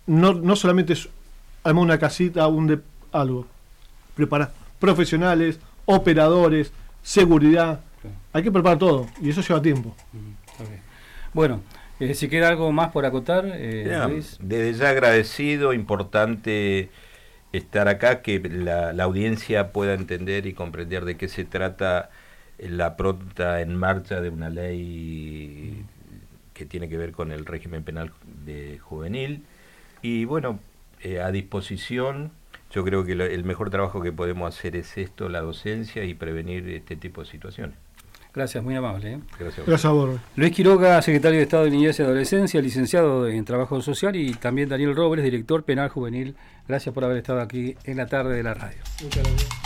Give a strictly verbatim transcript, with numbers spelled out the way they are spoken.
no, no solamente es armar una casita, un de, algo. Preparar profesionales, operadores, seguridad. Claro. Hay que preparar todo y eso lleva tiempo. Uh-huh. Okay. Bueno, eh, si queda algo más por acotar, eh, ya, Luis. Desde ya agradecido, importante estar acá, que la, la audiencia pueda entender y comprender de qué se trata la pronta en marcha de una ley que tiene que ver con el régimen penal de juvenil. Y bueno, eh, a disposición, yo creo que lo, el mejor trabajo que podemos hacer es esto, la docencia y prevenir este tipo de situaciones. Gracias, muy amable. ¿eh? Gracias. Gracias a vos. Luis Quiroga, secretario de Estado de Niñez y Adolescencia, licenciado en Trabajo Social, y también Daniel Robles, director penal juvenil. Gracias por haber estado aquí en la tarde de la radio. Muchas gracias.